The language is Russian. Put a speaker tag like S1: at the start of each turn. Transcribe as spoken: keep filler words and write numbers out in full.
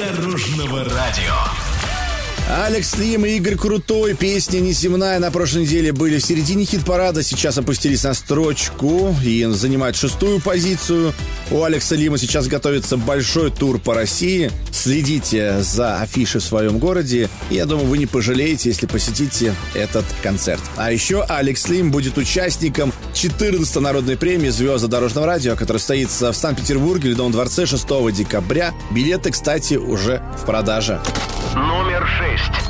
S1: Дорожного радио.
S2: Алекс Лим и Игорь Крутой. Песня «Неземная» на прошлой неделе были в середине хит-парада. Сейчас опустились на строчку и занимают шестую позицию. У Алекса Лима сейчас готовится большой тур по России. Следите за афишей в своем городе. И я думаю, вы не пожалеете, если посетите этот концерт. А еще Алекс Лим будет участником четырнадцатой народной премии «Звезды дорожного радио», которая состоится в Санкт-Петербурге, в Ледовом дворце шестого декабря. Билеты, кстати, уже в продаже.
S1: Номер шесть.